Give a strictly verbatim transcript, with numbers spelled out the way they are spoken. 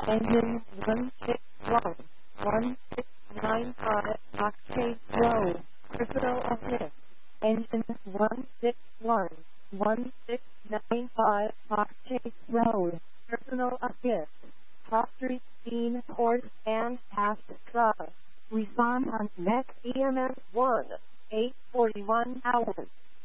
Engine one six one, one six nine five Oxcade Road, Personal Assist. Engine one six one, one six nine five Oxcade Road, Personal Assist. Cross Street, Dean, Court, and past truck. Respond on next E M S one, eight forty-one hours.